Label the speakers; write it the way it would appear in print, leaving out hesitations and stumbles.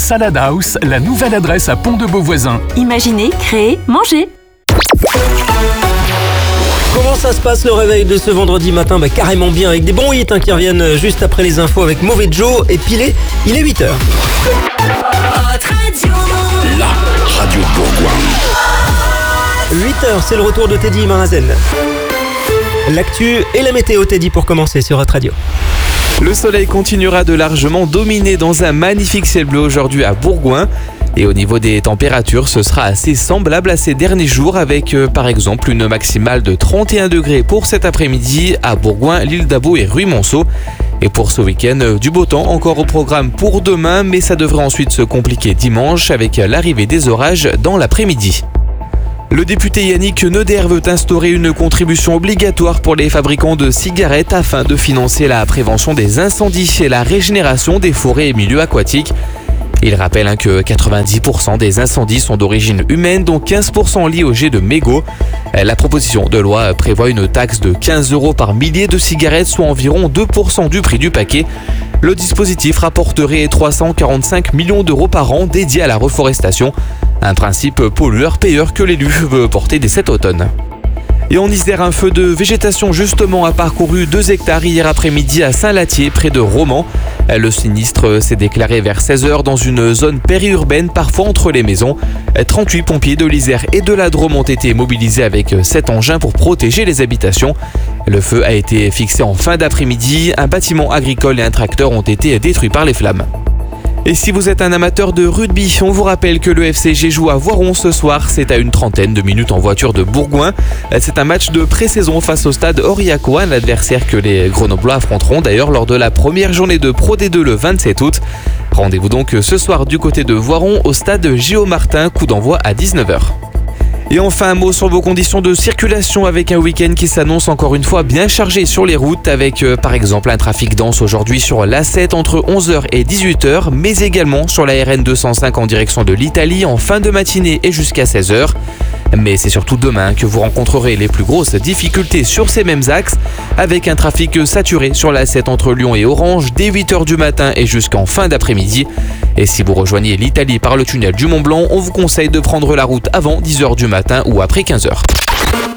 Speaker 1: Salad House, la nouvelle adresse à Pont-de-Beauvoisin.
Speaker 2: Imaginez, créer, manger.
Speaker 3: Comment ça se passe le réveil de ce vendredi matin? Carrément bien, avec des bons hits qui reviennent juste après les infos avec Mauvais Joe. Et pilé, il est 8h.
Speaker 4: La radio Bourgoin.
Speaker 3: 8h, c'est le retour de Teddy Marazen. L'actu et la météo, Teddy, pour commencer sur Hot Radio.
Speaker 5: Le soleil continuera de largement dominer dans un magnifique ciel bleu aujourd'hui à Bourgoin. Et au niveau des températures, ce sera assez semblable à ces derniers jours avec par exemple une maximale de 31 degrés pour cet après-midi à Bourgoin, l'île d'Abo et Ruy-Monceau. Et pour ce week-end, du beau temps encore au programme pour demain, mais ça devrait ensuite se compliquer dimanche avec l'arrivée des orages dans l'après-midi. Le député Yannick Neuder veut instaurer une contribution obligatoire pour les fabricants de cigarettes afin de financer la prévention des incendies et la régénération des forêts et milieux aquatiques. Il rappelle que 90% des incendies sont d'origine humaine, dont 15% liés au jet de mégots. La proposition de loi prévoit une taxe de 15 € par millier de cigarettes, soit environ 2% du prix du paquet. Le dispositif rapporterait 345 millions d'euros par an dédiés à la reforestation. Un principe pollueur-payeur que l'élu veut porter dès cet automne. Et en Isère, un feu de végétation justement a parcouru 2 hectares hier après-midi à Saint-Latier, près de Romans. Le sinistre s'est déclaré vers 16h dans une zone périurbaine, parfois entre les maisons. 38 pompiers de l'Isère et de la Drôme ont été mobilisés avec 7 engins pour protéger les habitations. Le feu a été fixé en fin d'après-midi. Un bâtiment agricole et un tracteur ont été détruits par les flammes. Et si vous êtes un amateur de rugby, on vous rappelle que le FCG joue à Voiron ce soir. C'est à une trentaine de minutes en voiture de Bourgoin. C'est un match de pré-saison face au stade Aurillacois, un adversaire que les Grenoblois affronteront d'ailleurs lors de la première journée de Pro D2 le 27 août. Rendez-vous donc ce soir du côté de Voiron au stade Géo-Martin, coup d'envoi à 19h. Et enfin un mot sur vos conditions de circulation avec un week-end qui s'annonce encore une fois bien chargé sur les routes avec par exemple un trafic dense aujourd'hui sur l'A7 entre 11h et 18h, mais également sur la RN 205 en direction de l'Italie en fin de matinée et jusqu'à 16h. Mais c'est surtout demain que vous rencontrerez les plus grosses difficultés sur ces mêmes axes avec un trafic saturé sur l'A7 entre Lyon et Orange dès 8h du matin et jusqu'en fin d'après-midi. Et si vous rejoignez l'Italie par le tunnel du Mont-Blanc, on vous conseille de prendre la route avant 10h du matin ou après 15h.